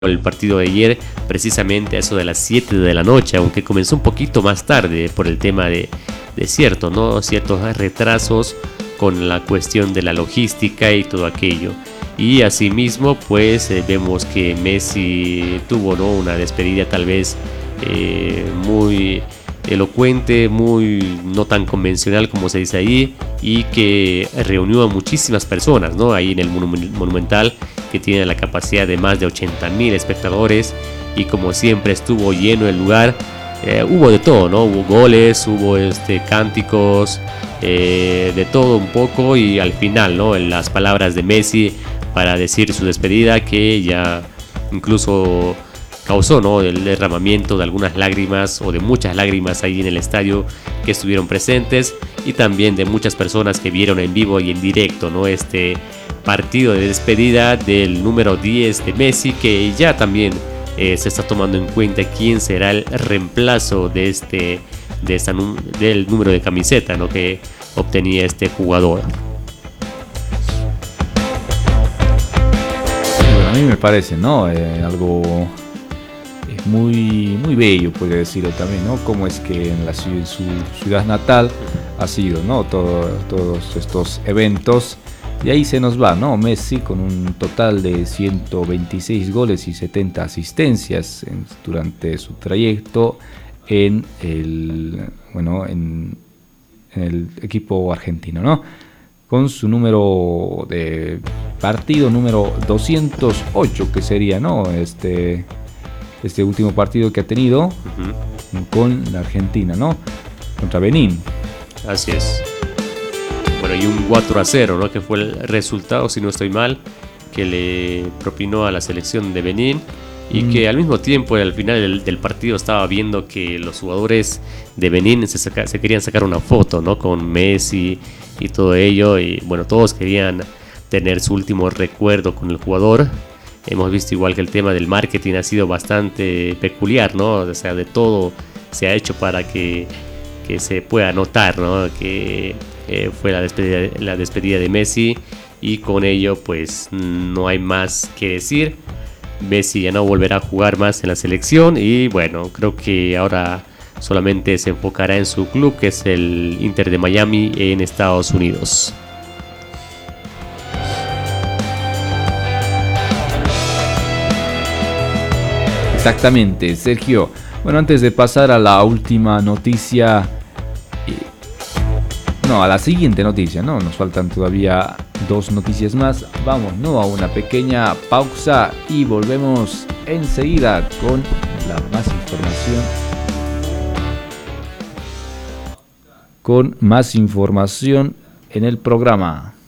el partido de ayer, precisamente a eso de las 7 de la noche, aunque comenzó un poquito más tarde por el tema de ciertos retrasos con la cuestión de la logística y todo aquello. Y asimismo, pues vemos que Messi tuvo, ¿no?, una despedida tal vez muy elocuente, muy no tan convencional como se dice ahí, y que reunió a muchísimas personas, ¿no?, ahí en el Monumental, que tiene la capacidad de más de 80.000 espectadores, y como siempre estuvo lleno el lugar. Hubo de todo, ¿no? Hubo goles, hubo cánticos, de todo un poco, y al final, ¿no?, en las palabras de Messi para decir su despedida, que ya incluso causó, ¿no?, el derramamiento de algunas lágrimas o de muchas lágrimas ahí en el estadio que estuvieron presentes, y también de muchas personas que vieron en vivo y en directo, ¿no?, este partido de despedida del número 10 de Messi, que ya también se está tomando en cuenta quién será el reemplazo del número de camiseta, ¿no?, que obtenía este jugador. Bueno, a mí me parece, ¿no?, algo muy, muy bello, podría decirlo también, ¿no? Cómo es que en su ciudad natal ha sido, ¿no?, todos estos eventos. Y ahí se nos va, ¿no?, Messi con un total de 126 goles y 70 asistencias durante su trayecto en el equipo argentino, ¿no?, con su número de partido número 208, que sería, ¿no?, este último partido que ha tenido con la Argentina, ¿no?, contra Benín. Así es. Bueno, y un 4-0, ¿no?, que fue el resultado, si no estoy mal, que le propinó a la selección de Benín, y que al mismo tiempo, al final del partido, estaba viendo que los jugadores de Benín se querían sacar una foto, ¿no?, con Messi y todo ello, y bueno, todos querían tener su último recuerdo con el jugador. Hemos visto igual que el tema del marketing ha sido bastante peculiar, ¿no? O sea, de todo se ha hecho para que se pueda notar, ¿no?, que fue la despedida de Messi, y con ello pues no hay más que decir. Messi ya no volverá a jugar más en la selección, y bueno, creo que ahora solamente se enfocará en su club, que es el Inter de Miami en Estados Unidos. Exactamente, Sergio. Bueno, antes de pasar a la última noticia, a la siguiente noticia, ¿no?, nos faltan todavía 2 noticias más. Vamos, ¿no?, a una pequeña pausa y volvemos enseguida con más información en el programa.